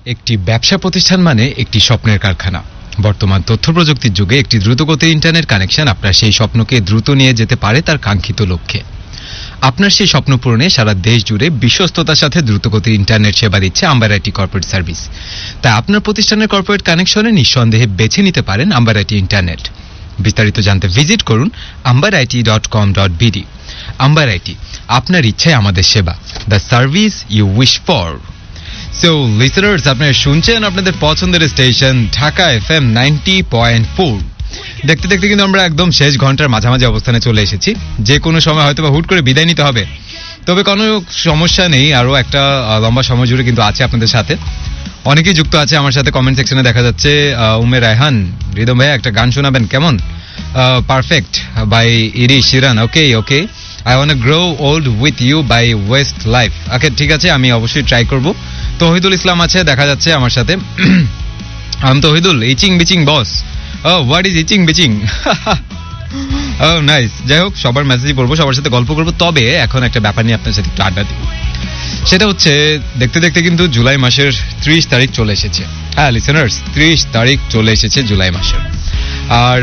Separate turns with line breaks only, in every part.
একটি ব্যবসা প্রতিষ্ঠান মানে একটি স্বপ্নের কারখানা। বর্তমান তথ্য প্রযুক্তির যুগে একটি দ্রুতগতির ইন্টারনেট কানেকশন আপনার সেই স্বপ্নকে দ্রুত নিয়ে যেতে পারে তার কাঙ্ক্ষিত লক্ষ্যে। আপনার সেই স্বপ্ন পূরণে সারা দেশ জুড়ে বিশ্বস্ততার সাথে দ্রুতগতির ইন্টারনেট সেবা দিচ্ছে আম্বার আইটি কর্পোরেট সার্ভিস। তাই আপনার প্রতিষ্ঠানের কর্পোরেট কানেকশনে নিঃসন্দেহে বেছে নিতে পারেন আম্বার আইটি ইন্টারনেট। বিস্তারিত জানতে ভিজিট করুন ambarit.com.bd। আম্বার আইটি, আপনার ইচ্ছায় আমাদের সেবা, the service you wish for. So listeners, আপনারা শুনছেন আপনাদের পছন্দের স্টেশন ঢাকা FM 90.4। দেখতে দেখতে কিন্তু আমরা একদম শেষ ঘন্টার মাঝামাঝি অবস্থানে চলে এসেছি। যে কোনো সময় হয়তো বা হুট করে বিদায় নিতে হবে, তবে কোনো সমস্যা নেই, আরও একটা লম্বা সময় জুড়ে কিন্তু আছে আপনাদের সাথে। অনেকেই যুক্ত আছে আমার সাথে কমেন্ট সেকশনে, দেখা যাচ্ছে উমে রায়হান, রিদম ভাই একটা গান শোনাবেন কেমন? পারফেক্ট বাই ইরি Sheeran. Okay okay, I want grow old with you by West life. ওকে, ঠিক আছে, আমি অবশ্যই ট্রাই করব। তৌহিদুল ইসলাম আছে দেখা যাচ্ছে আমার সাথে। আমি তৌহিদুল, ইচিং বিচিং বস। What is etching বিচিং? নাইস। যাই হোক, সবার মেসেজই পড়বো, সবার সাথে গল্প করবো। তবে এখন একটা ব্যাপার নিয়ে আপনার সাথে একটু আড্ডা দিব। সেটা হচ্ছে, দেখতে দেখতে কিন্তু জুলাই মাসের 30 তারিখ চলে এসেছে। হ্যাঁ লিসেনার্স, 30 তারিখ চলে এসেছে জুলাই মাসের। আর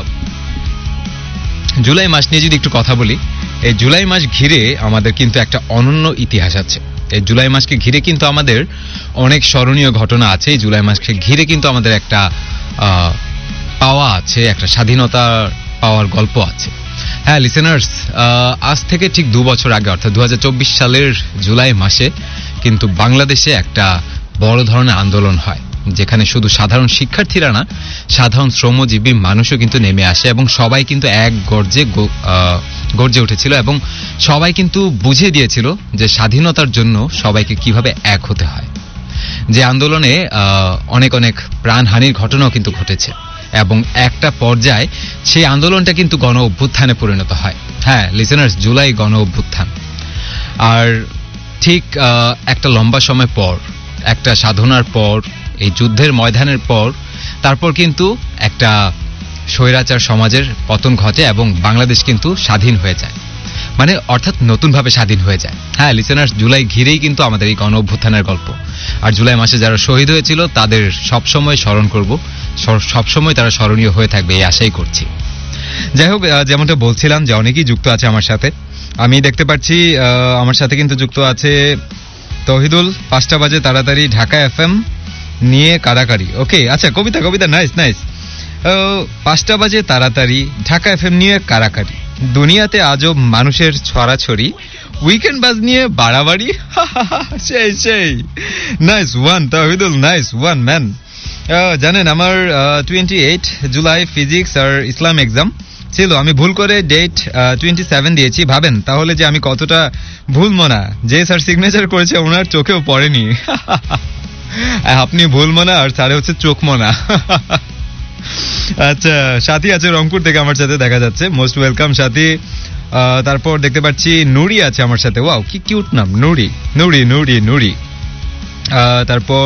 জুলাই মাস নিয়ে যদি একটু কথা বলি, এই জুলাই মাস ঘিরে আমাদের কিন্তু একটা অনন্য ইতিহাস আছে। এই জুলাই মাসকে ঘিরে কিন্তু আমাদের অনেক স্মরণীয় ঘটনা আছে। এই জুলাই মাসকে ঘিরে কিন্তু আমাদের একটা পাওয়া আছে, একটা স্বাধীনতা পাওয়ার গল্প আছে। হ্যাঁ লিসেনার্স, আজ থেকে ঠিক 2 বছর আগে, অর্থাৎ 2024 সালের জুলাই মাসে কিন্তু বাংলাদেশে একটা বড় ধরনের আন্দোলন হয়, যেখানে শুধু সাধারণ শিক্ষার্থীরা না, সাধারণ শ্রমজীবী মানুষও কিন্তু নেমে আসে এবং সবাই কিন্তু এক গর্জে উঠেছিল এবং সবাই কিন্তু বুঝিয়ে দিয়েছিল যে স্বাধীনতার জন্য সবাইকে কিভাবে এক হতে হয়। যে আন্দোলনে অনেক অনেক প্রাণহানির ঘটনাও কিন্তু ঘটেছে এবং একটা পর্যায়ে সেই আন্দোলনটা কিন্তু গণ অভ্যুত্থানে পরিণত হয়। হ্যাঁ লিসেনার্স, জুলাই গণ অভ্যুত্থান। আর ঠিক একটা লম্বা সময় পর, একটা সাধনার পর, এই যুদ্ধের ময়দানের পর, তারপর কিন্তু একটা স্বৈরাচার সমাজের পতন ঘটে এবং বাংলাদেশ কিন্তু স্বাধীন হয়ে যায়, মানে অর্থাৎ নতুনভাবে স্বাধীন হয়ে যায়। হ্যাঁ লিসেনার্স, জুলাই ঘিরেই কিন্তু আমাদের এই গণ অভ্যুত্থানের গল্প। আর জুলাই মাসে যারা শহীদ হয়েছিল তাদের সবসময় স্মরণ করব, সবসময় তারা স্মরণীয় হয়ে থাকবে এই আশাই করছি। যাই হোক, যেমনটা বলছিলাম যে অনেকেই যুক্ত আছে আমার সাথে। আমি দেখতে পাচ্ছি আমার সাথে কিন্তু যুক্ত আছে তৌহিদুল, 5টা বাজে তাড়াতাড়ি ঢাকা FM নিয়ে কারাকারি। ওকে, আচ্ছা, কবিতা নাইস নাইস। 5টা বাজে তাড়াতাড়ি ঢাকা FM নিয়ে কারাকারি, দুনিয়াতে আজব মানুষের ছড়াছড়ি, উইকেন্ড বাজ নিয়ে বাড়াবাড়ি। সেই nice one Tauhidul, nice one man. জানেন আমার 28 জুলাই ফিজিক্স আর ইসলাম এক্সাম ছিল, আমি ভুল করে ডেট 27 দিয়েছি। ভাবেন তাহলে যে আমি কতটা ভুল মনা। যে স্যার সিগনেচার করেছে ওনার চোখেও পড়েনি। আপনি ভুল মনা আর স্যারে হচ্ছে চোখ মনা। আচ্ছা, সাথী আছে রংপুর থেকে আমার সাথে দেখা যাচ্ছে, মোস্ট ওয়েলকাম সাথী। তারপর দেখতে পাচ্ছি নুরি আছে আমার সাথে। ওয়াও, কি কিউট নাম, নুরি নুরি নুরি নুরি। তারপর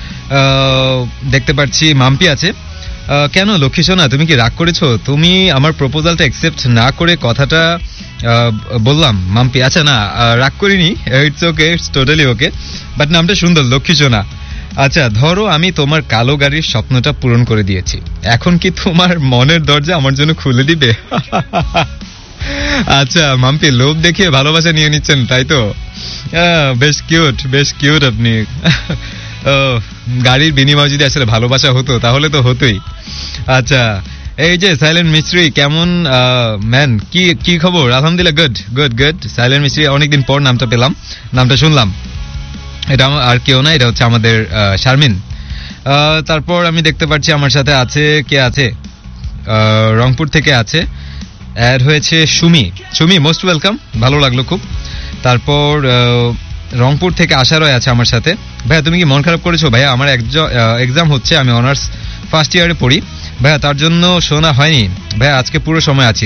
দেখতে পাচ্ছি মাম্পি আছে। কেন লক্ষ্মী সোনা, তুমি কি রাগ করেছো? তুমি আমার প্রপোজালটা অ্যাকসেপ্ট না করে কথাটা বললাম মাম্পি। আচ্ছা, না রাগ করিনি, it's okay, it's totally okay, but নামটা সুন্দর, লক্ষ্মী সোনা। আচ্ছা, ধরো আমি তোমার কালো গাড়ির স্বপ্নটা পূরণ করে দিয়েছি, এখন কি তোমার মনের দরজা আমার জন্য খুলে দিবে? আচ্ছা মাম্পি, লোভ দেখিয়ে ভালোবাসা নিয়ে নিচ্ছেন তাই তো? বেশ কিউট আপনি। গাড়ির বিনিময় যদি আসলে ভালোবাসা হতো তাহলে তো হতোই। আচ্ছা, এই যে সাইলেন্ট মিস্ট্রি, কেমন ম্যান, কি খবর? আলহামদুলিল্লাহ, গুড। সাইলেন্ট মিস্ট্রি, অনেকদিন পর নামটা পেলাম, নামটা শুনলাম। এটা আর কেউ না, এটা হচ্ছে আমাদের শারমিন। তারপর আমি দেখতে পাচ্ছি আমার সাথে আছে, কে আছে, রংপুর থেকে আছে, অ্যাড হয়েছে সুমি। মোস্ট ওয়েলকাম, ভালো লাগলো খুব। তারপর রংপুর থেকে আশারয় আছে আমার সাথে। ভাইয়া তুমি কি মন খারাপ করেছো? ভাইয়া আমার এক্সাম হচ্ছে, আমি অনার্স ফার্স্ট ইয়ারে পড়ি ভাইয়া, তার জন্য শোনা হয়নি ভাইয়া, আজকে পুরো সময় আছি।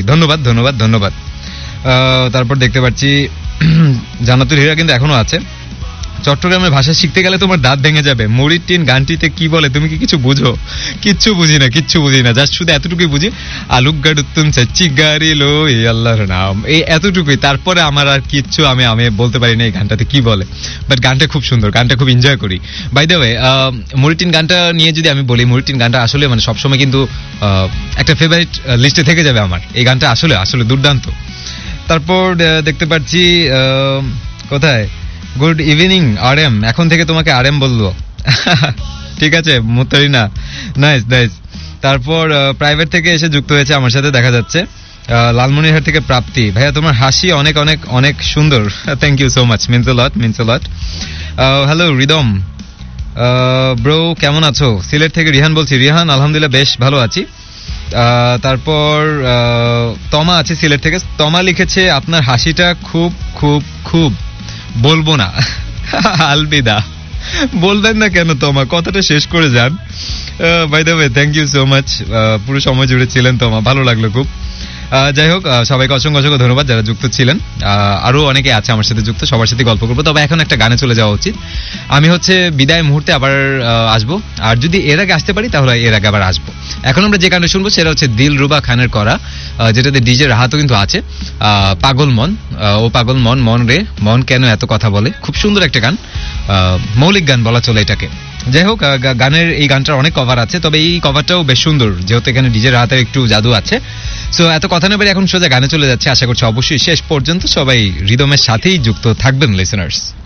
ধন্যবাদ। তারপর দেখতে পাচ্ছি জান্নাতুল হীরা কিন্তু এখনো আছে। চট্টগ্রামের ভাষা শিখতে গেলে তোমার দাঁত ভেঙে যাবে। মুড়ির টিন গানটিতে কি বলে তুমি কি কিছু বুঝো? কিচ্ছু বুঝি না, জাস্ট শুধু এতটুকুই বুঝি, আলুক গাড়ুতুম চাচ্চি গাড়ি লো এই আল্লাহর নাম, এই এতটুকুই। তারপরে আমার আর কিচ্ছু আমি বলতে পারি না এই গানটাতে কি বলে। বাট গানটা খুব সুন্দর, গানটা খুব এনজয় করি। বাই দ্য ওয়ে, মুড়ির টিন গানটা নিয়ে যদি আমি বলি, মুড়ির টিন গানটা আসলে মানে সবসময় কিন্তু একটা ফেভারিট লিস্টে থেকে যাবে আমার। এই গানটা আসলে আসলে দুর্দান্ত। তারপর দেখতে পাচ্ছি কোথায়, গুড ইভিনিং আর এম, এখন থেকে তোমাকে আর এম বলবো। ঠিক আছে মুতারিনা, নাইস নাইস। তারপর প্রাইভেট থেকে এসে যুক্ত হয়েছে আমার সাথে, দেখা যাচ্ছে লালমনিরহাট থেকে প্রাপ্তি। ভাইয়া তোমার হাসি অনেক অনেক অনেক সুন্দর, thank you so much, means a lot. Hello rhythm bro, কেমন আছো? সিলেট থেকে রিহান বলছি। রিহান আলহামদুলিল্লাহ বেশ ভালো আছি। তারপর তমা আছে সিলেট থেকে। তমা লিখেছে আপনার হাসিটা খুব খুব খুব, বলবো না। আলবিদা, বলবেন না কেন তোমা, কথাটা শেষ করে যান। By the way thank you so much, পুরো সময় জুড়ে ছিলেন তোমা, ভালো লাগলো খুব। যাই হোক, সবাইকে অসংখ্য অসংখ্য ধন্যবাদ যারা যুক্ত ছিলেন। আরো অনেকে আছে আমার সাথে যুক্ত, সবার সাথে গল্প করবো। তবে এখন একটা গানে চলে যাওয়া উচিত। আমি বিদায় মুহূর্তে আবার আসবো, আর যদি এর আগে আসতে পারি তাহলে এর আগে আবার আসবো। এখন আমরা যে গানটা শুনবো সেটা হচ্ছে দিলরুবা খানের করা, যেটাতে ডিজে রাহাতও কিন্তু আছে। পাগল মন, ও পাগল মন, মন রে মন কেন এত কথা বলে, খুব সুন্দর একটা গান, মৌলিক গান বলা চলে এটাকে। যাই হোক, গানের এই গানটার অনেক কভার আছে, তবে এই কভারটাও বেশ সুন্দর, যেহেতু এখানে ডিজে রাহাতের একটু জাদু আছে। সো এত কথা না বেরিয়ে এখন সোজা গানে চলে যাচ্ছে। আশা করছি অবশ্যই শেষ পর্যন্ত সবাই রিদমের সাথেই যুক্ত থাকবেন লিসেনার্স।